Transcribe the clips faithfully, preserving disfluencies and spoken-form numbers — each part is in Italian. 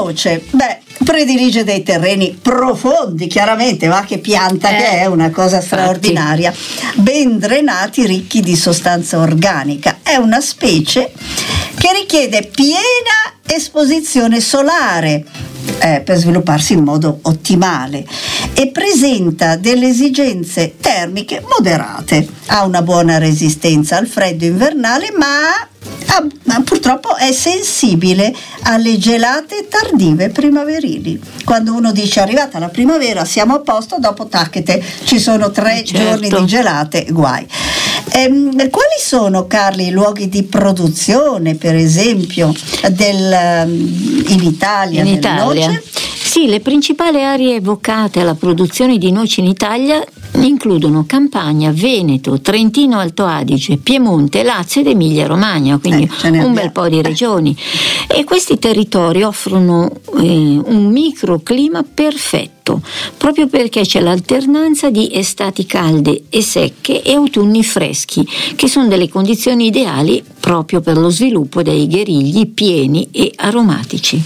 noce, beh, predilige dei terreni profondi, chiaramente, ma che pianta eh, che è, una cosa straordinaria, infatti. Ben drenati, ricchi di sostanza organica. È una specie che richiede piena esposizione solare eh, per svilupparsi in modo ottimale e presenta delle esigenze termiche moderate. Ha una buona resistenza al freddo invernale, ma Ah, ma purtroppo è sensibile alle gelate tardive primaverili. Quando uno dice arrivata la primavera siamo a posto, dopo tacchete ci sono tre certo. giorni di gelate, guai. Ehm, quali sono, Carli, i luoghi di produzione, per esempio, del, in Italia? In Italia? Noce? Sì, le principali aree evocate alla produzione di noci in Italia includono Campania, Veneto, Trentino Alto Adige, Piemonte, Lazio ed Emilia Romagna, quindi eh, un bel po' di regioni. E questi territori offrono eh, un microclima perfetto, proprio perché c'è l'alternanza di estati calde e secche e autunni freschi, che sono delle condizioni ideali proprio per lo sviluppo dei gherigli pieni e aromatici.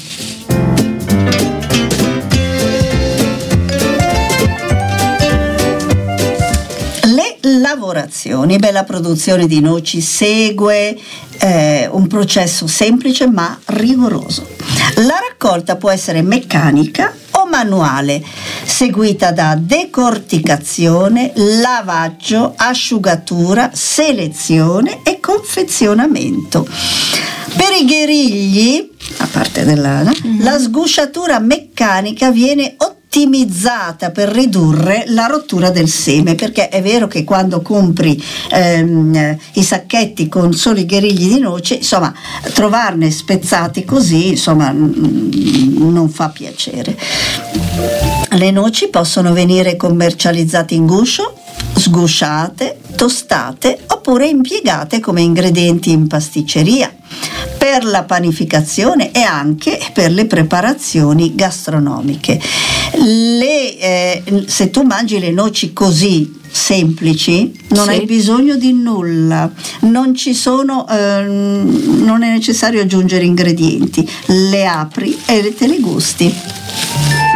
Lavorazioni. Beh, la produzione di noci segue eh, un processo semplice ma rigoroso. La raccolta può essere meccanica o manuale, seguita da decorticazione, lavaggio, asciugatura, selezione e confezionamento. Per i gherigli, a parte della, no? mm-hmm. la sgusciatura meccanica viene ottimizzata per ridurre la rottura del seme, perché è vero che quando compri ehm, i sacchetti con solo i gherigli di noce, insomma, trovarne spezzati così, insomma, non fa piacere. Le noci possono venire commercializzate in guscio, sgusciate, tostate oppure impiegate come ingredienti in pasticceria, per la panificazione e anche per le preparazioni gastronomiche. Le, eh, se tu mangi le noci così semplici non sì. hai bisogno di nulla, non ci sono eh, non è necessario aggiungere ingredienti, le apri e te le gusti.